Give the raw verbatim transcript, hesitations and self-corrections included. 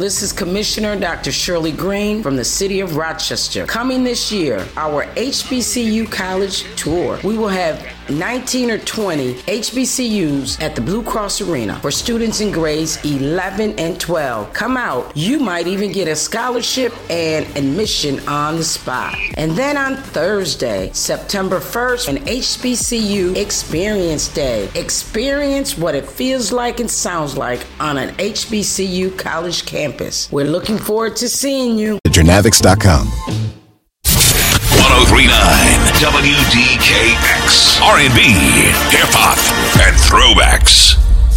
This is Commissioner Doctor Shirley Green from the City of Rochester. Coming this year, our H B C U College Tour. We will have nineteen or twenty H B C Us at the Blue Cross Arena for students in grades eleven and twelve. Come out. You might even get a scholarship and admission on the spot. And then on Thursday, September first, an H B C U Experience Day. Experience what it feels like and sounds like on an H B C U college campus. We're looking forward to seeing you. Genavix dot com. one oh three point nine W D K X. R and B, hip hop, and throwbacks.